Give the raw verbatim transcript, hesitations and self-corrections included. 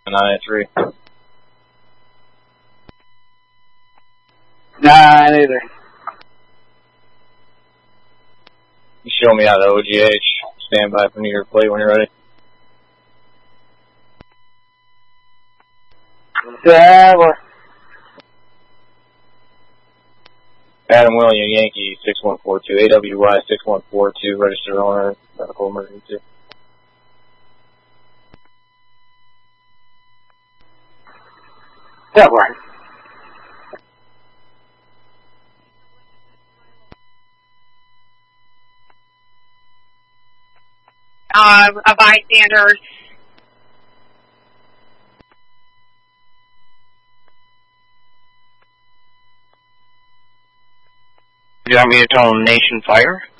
nine three. Nah, neither. You show me out of O G H. Stand by for your plate when you're ready. Yeah, well. Adam William, Yankee, six one four two, A W Y six one four two, registered owner, medical emergency. That works. Uh, a bystander. You want me to tell them Nation Fire?